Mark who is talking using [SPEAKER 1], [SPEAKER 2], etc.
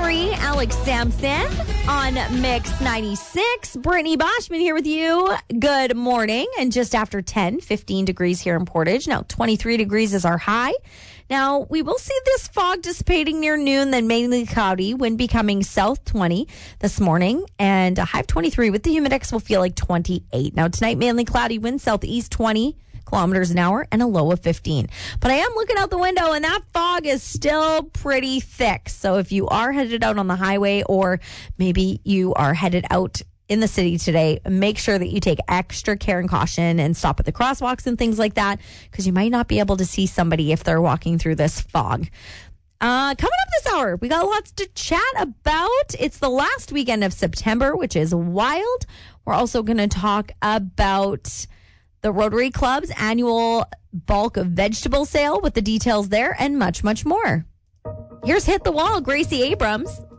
[SPEAKER 1] 23, Alex Sampson on Mix 96. Brittany Boschman here with you. Good morning. And just after 10, 15 degrees here in Portage. Now, 23 degrees is our high. Now, we will see this fog dissipating near noon, then mainly cloudy, wind becoming south 20 this morning, and a high of 23 with the humidex will feel like 28. Now, tonight, mainly cloudy, wind southeast 20 kilometers an hour and a low of 15. But I am looking out the window and that fog is still pretty thick. So if you are headed out on the highway or maybe you are headed out in the city today, make sure that you take extra care and caution and stop at the crosswalks and things like that, because you might not be able to see somebody if they're walking through this fog. Coming up this hour, we got lots to chat about. It's the last weekend of September, which is wild. We're also going to talk about the Rotary Club's annual bulk vegetable sale with the details there and much, much more. Here's Hit the Wall, Gracie Abrams.